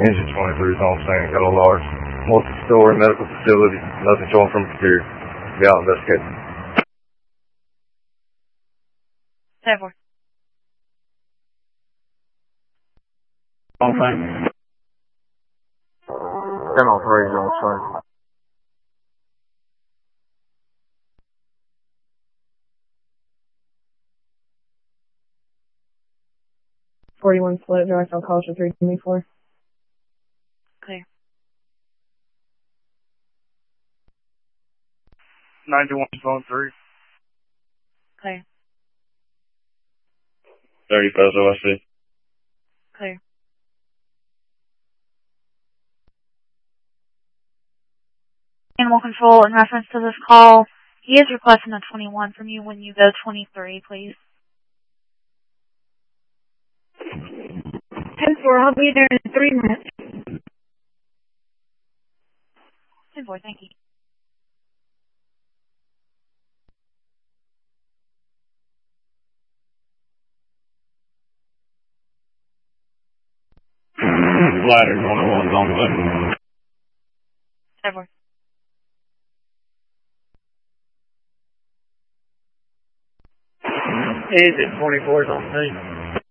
Engine 23 is on scene. Got a large multi-story medical facility. Nothing showing from exterior. Be out investigating. 10-4. On scene. 10-3 is on scene. 41 split, direct on call for 324. Clear. 91 phone 3. Clear. 30 Post OSC. Clear. Animal control, in reference to this call, he is requesting a 21 from you when you go 23, please. 10-4, I'll be there in 3 minutes. 10-4, thank you. Ladder 101's on the left. 10-4. Is it 24's on scene?